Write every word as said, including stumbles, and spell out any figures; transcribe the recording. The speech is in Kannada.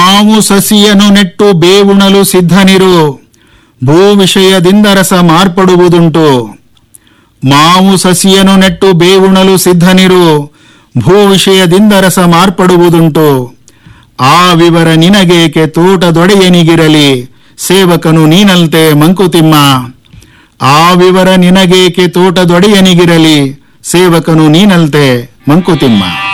ಮಾವು ಸಸಿಯನ್ನು ನೆಟ್ಟು ಬೇವುಣಲು ಸಿದ್ಧನಿರು, ಭೂ ವಿಷಯದಿಂದ ರಸ ಮಾರ್ಪಡುವುದುಂಟು. ಮಾವು ಸಸಿಯನ್ನು ನೆಟ್ಟು ಬೇವುಣಲು ಸಿದ್ಧನಿರು, ಭೂ ವಿಷಯದಿಂದ ರಸ ಮಾರ್ಪಡುವುದುಂಟು. ಆ ವಿವರ ನಿನಗೇಕೆ ತೋಟದೊಡೆಯನಿಗಿರಲಿ, ಸೇವಕನು ನೀನಲ್ತೆ ಮಂಕುತಿಮ್ಮ. ಆ ವಿವರ ನಿನಗೇಕೆ ತೋಟದೊಡೆಯನಿಗಿರಲಿ, ಸೇವಕನು ನೀನಲ್ತೆ ಮಂಕುತಿಮ್ಮ.